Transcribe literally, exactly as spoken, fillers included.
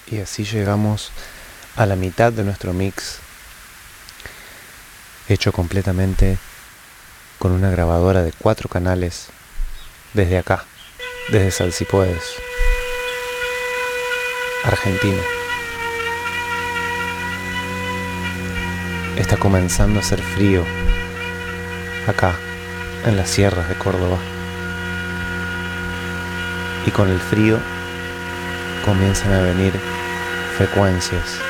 Y así llegamos a la mitad de nuestro mix, hecho completamente con una grabadora de cuatro canales desde acá, desde Salsipuedes, Argentina. Está comenzando a hacer frío acá, en las sierras de Córdoba. Y con el frío comienzan a venir frecuencias